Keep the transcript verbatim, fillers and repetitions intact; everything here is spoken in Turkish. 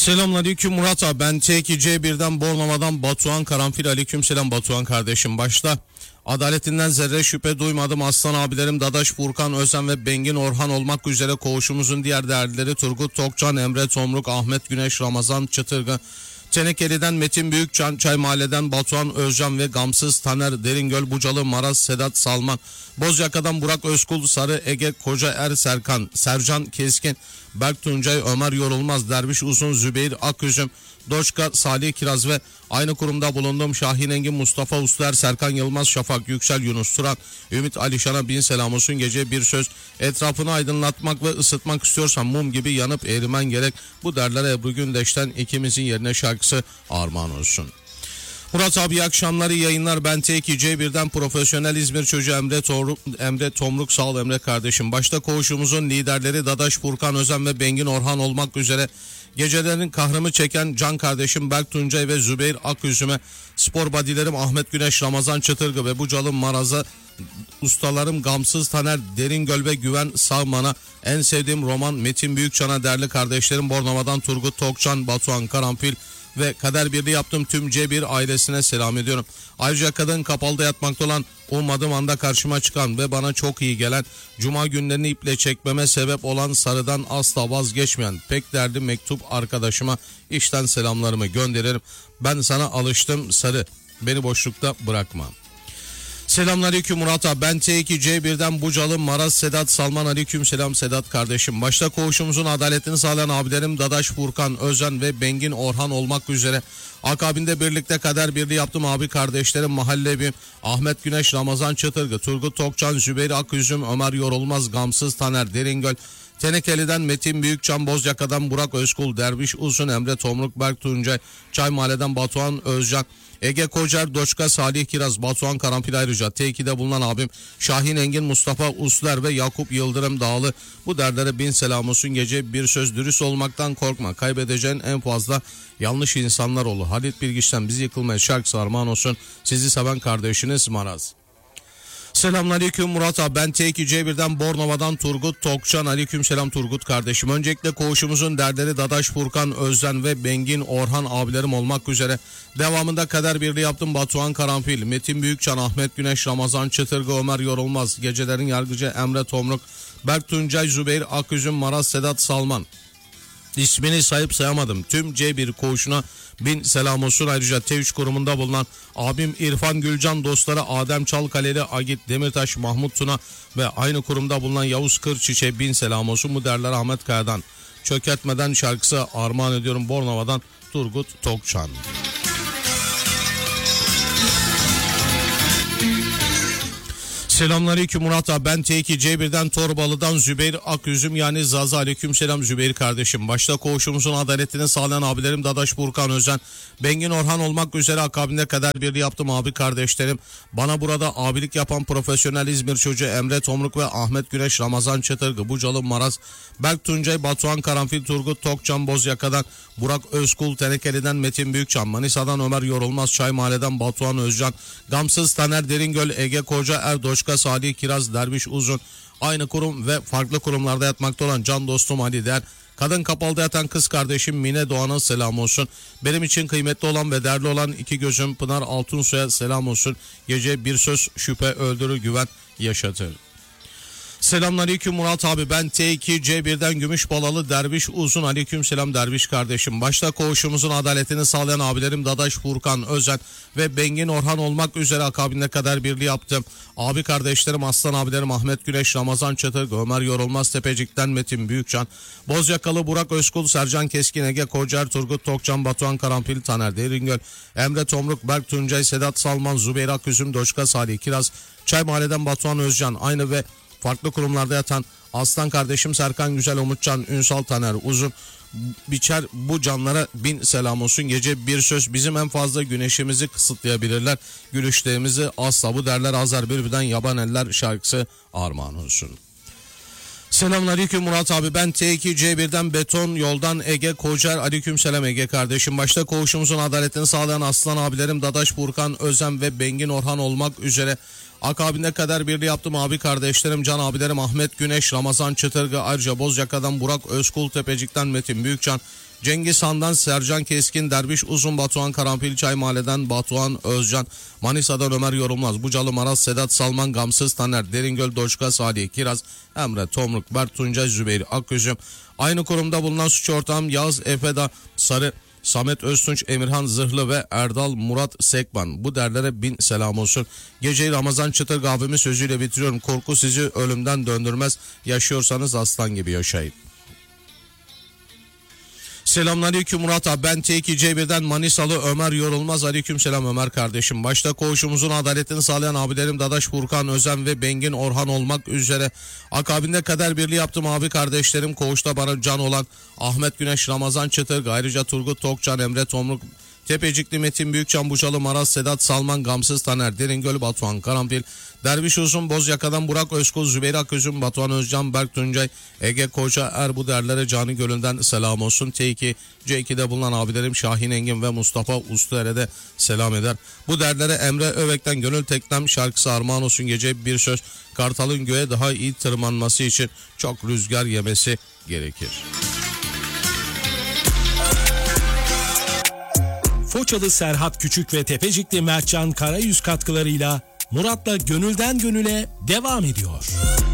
Selamünaleyküm Murat abi, ben T iki C bir'den Bornova'dan Batuhan Karanfil. Aleykümselam Batuhan kardeşim. Başta adaletinden zerre şüphe duymadım. Aslan abilerim Dadaş, Furkan Özen ve Bengin Orhan olmak üzere koğuşumuzun diğer değerlileri Turgut Tokcan, Emre Tomruk, Ahmet Güneş, Ramazan Çıtırgı, Tenekeli'den Metin Büyükcan, Çay Mahalle'den Batuhan Özcan ve Gamsız Taner, Deringöl, Bucalı, Maraz, Sedat Salman, Bozyaka'dan Burak Özkul, Sarı Ege, Koca Er Serkan, Sercan Keskin, Berk Tuncay, Ömer Yorulmaz, Derviş Uzun, Zübeyir Aküzüm, Doçka, Salih Kiraz ve aynı kurumda bulunduğum Şahin Engin, Mustafa Usler, Serkan Yılmaz, Şafak Yüksel, Yunus Turan, Ümit Alişan'a bin selam olsun. Gece bir söz, etrafını aydınlatmak ve ısıtmak istiyorsan mum gibi yanıp erimen gerek. Bu derlere Ebru Gündeş'ten ikimizin yerine şarkısı armağan olsun. Murat abi iyi akşamlar, iyi yayınlar. Ben T iki C bir'den profesyonel İzmir çocuğu Emre Tomruk, Emre Tomruk sağ ol Emre kardeşim. Başta koğuşumuzun liderleri Dadaş, Furkan Özen ve Bengin Orhan olmak üzere gecelerin kahrımı çeken can kardeşim Berk Tuncay ve Zübeyir Aküzüm'e, spor badilerim Ahmet Güneş, Ramazan Çıtırgı ve Bucalı Maraz'a, ustalarım Gamsız Taner, Deringöl ve Güven Sağman'a, en sevdiğim roman Metin Büyükcan'a, değerli kardeşlerim Bornova'dan Turgut Tokcan, Batuhan Karanfil ve kader birliği yaptığım tüm C bir ailesine selam ediyorum. Ayrıca kadın kapalıda yatmakta olan, ummadığım anda karşıma çıkan ve bana çok iyi gelen, cuma günlerini iple çekmeme sebep olan, sarıdan asla vazgeçmeyen pek derdi mektup arkadaşıma işten selamlarımı gönderirim. Ben sana alıştım sarı, beni boşlukta bırakma. Selamünaleyküm Murat abi, ben T iki C bir'den Bucalı, Maraz, Sedat Salman. Aleykümselam Sedat kardeşim. Başta koğuşumuzun adaletini sağlayan abilerim Dadaş, Furkan Özen ve Bengin Orhan olmak üzere akabinde birlikte kader birliği yaptım abi kardeşlerim Mahallebim Ahmet Güneş, Ramazan Çıtırgı, Turgut Tokcan, Zübeyir Aküzüm, Ömer Yorulmaz, Gamsız Taner, Deringöl, Tenekeli'den Metin Büyükcan, Bozyaka'dan Burak Özkul, Derviş Uzun, Emre Tomruk, Berk Tuncay, Çay Mahalle'den Batuhan Özcan, Ege Kocar, Doçka, Salih Kiraz, Batuhan Karanfil, ayrıca T iki'de bulunan abim Şahin Engin, Mustafa Usler ve Yakup Yıldırım Dağlı. Bu derlere bin selam olsun. Gece bir söz, dürüst olmaktan korkma, kaybedeceğin en fazla yanlış insanlar olur. Halit Bilgiç'ten bizi yıkılmaya şarkısı armağan olsun. Sizi seven kardeşiniz Maraz. Selamünaleyküm Murat abi, ben T iki C bir'den Bornova'dan Turgut Tokcan. Aleykümselam Turgut kardeşim. Öncelikle koğuşumuzun derleri Dadaş, Furkan Özden ve Bengin Orhan abilerim olmak üzere devamında kader birliği yaptım Batuhan Karanfil, Metin Büyükcan, Ahmet Güneş, Ramazan Çıtırgı, Ömer Yorulmaz, gecelerin yargıcı Emre Tomruk, Berk Tuncay, Zübeyir Aküzüm, Maraz, Sedat Salman. İsmini sayıp sayamadım tüm C bir koğuşuna bin selam olsun. Ayrıca T üç kurumunda bulunan abim İrfan Gülcan, dostları Adem Çalkaleli, Agit Demirtaş, Mahmut Tuna ve aynı kurumda bulunan Yavuz Kırçiçe bin selam olsun. Bu derler Ahmet Kaya'dan çökertmeden şarkısı armağan ediyorum Bornova'dan Turgut Tokcan. Selamünaleyküm Murat abi, ben T iki C bir'den Torbalı'dan Zübeyir Aküzüm yani Zaza. Aleykümselam Zübeyir kardeşim. Başta koğuşumuzun adaletini sağlayan abilerim Dadaş, Furkan Özen, Bengin Orhan olmak üzere akabinde kader birliği yaptım abi kardeşlerim. Bana burada abilik yapan profesyonel İzmir çocuğu Emre Tomruk ve Ahmet Güneş, Ramazan Çıtırgı, Bucalı Maraz, Berk Tuncay, Batuhan Karanfil, Turgut Tokcan, Bozyaka'dan Burak Özkul, Tenekeli'den Metin Büyükcan, Manisa'dan Ömer Yorulmaz, Çay Mahalle'den Batuhan Özcan, Gamsız Taner, Deringöl, Ege Koca Er, Doçka, Salih Kiraz, Derviş Uzun, aynı kurum ve farklı kurumlarda yatmakta olan can dostum Ali Der, kadın kapalıda yatan kız kardeşim Mine Doğan'a selam olsun. Benim için kıymetli olan ve değerli olan iki gözüm Pınar Altunsoy'a selam olsun. Gece bir söz, şüphe öldürür, güven yaşatır. Selamünaleyküm Murat abi, ben T iki C bir'den Gümüşbalalı Derviş Uzun. Aleykümselam Derviş kardeşim. Başta koğuşumuzun adaletini sağlayan abilerim Dadaş, Furkan Özen ve Bengin Orhan olmak üzere akabinde kader birliği yaptım abi kardeşlerim Aslan abilerim Ahmet Güneş, Ramazan Çıtırgı, Ömer Yorulmaz, Tepecik'ten Metin Büyükcan, Bozyakalı Burak Özkul, Sercan Keskin, Ege Kocar, Turgut Tokcan, Batuhan Karanfil, Taner Deringöl, Emre Tomruk, Berk Tuncay, Sedat Salman, Zübeyir Aküzüm, Doçka, Salih Kiraz, Çay Mahalle'den Batuhan Özcan, aynı ve farklı kurumlarda yatan Aslan kardeşim Serkan Güzel, Umutcan, Ünsal, Taner Uzun, Biçer, bu canlara bin selam olsun. Gece bir söz, bizim en fazla güneşimizi kısıtlayabilirler, gülüşlerimizi asla bu derler azar birbirinden yaban eller şarkısı armağan olsun. Selamünaleyküm Murat abi, ben T iki C bir'den Beton Yoldan Ege Kocar. Aleykümselam Ege kardeşim. Başta koğuşumuzun adaletini sağlayan aslan abilerim Dadaş, Furkan Özen ve Bengin Orhan olmak üzere Akabinde kader birliği yaptım abi kardeşlerim, can abilerim Ahmet Güneş, Ramazan Çıtırgı, ayrıca Bozyaka'dan Burak Özkul, Tepecik'ten Metin Büyükcan, Cengiz Han'dan Sercan Keskin, Derviş Uzun, Batuhan Karanfil Çay Mahalle'den Batuhan Özcan, Manisa'dan Ömer Yorulmaz, Bucalı Maraz Sedat Salman, Gamsız Taner, Deringöl Doşka Salih Kiraz, Emre Tomruk, Bert Tuncay, Zübeyir Akgüzüm. Aynı kurumda bulunan suç ortağım Yağız Efeda Sarı, Samet Öztunç, Emirhan Zırhlı ve Erdal Murat Sekban. Bu derlere bin selam olsun. Geceyi Ramazan Çıtırgı abimin sözüyle bitiriyorum. Korku sizi ölümden döndürmez. Yaşıyorsanız aslan gibi yaşayın. Selamünaleyküm Murat abi, ben T iki C bir'den Manisalı Ömer Yorulmaz. Aleyküm selam Ömer kardeşim. Başta koğuşumuzun adaletini sağlayan abilerim Dadaş Furkan Özen ve Bengin Orhan olmak üzere akabinde kader birliği yaptım abi kardeşlerim. Koğuşta bana can olan Ahmet Güneş, Ramazan Çıtırgı, ayrıca Turgut Tokcan, Emre Tomruk, Tepecikli Metin Büyükcan, Bucalı Maraz Sedat Salman, Gamsız Taner, Deringöl Batuhan Karanfil, Derviş Uzun, Bozyaka'dan Burak Özkul, Zübeyir Akgüzüm, Batuhan Özcan, Berk Tuncay, Ege Koca Er, bu derlere canı gönülden selam olsun. T iki C iki'de bulunan abilerim Şahin Engin ve Mustafa Ustuere'de selam eder. Bu derlere Emre Övek'ten Gönül Teklem şarkısı armağan olsun. Gece bir söz, Kartal'ın göğe daha iyi tırmanması için çok rüzgar yemesi gerekir. Foçalı Serhat Küçük ve Tepecikli Mertcan Karayüz katkılarıyla Murat'la Gönülden Gönüle devam ediyor.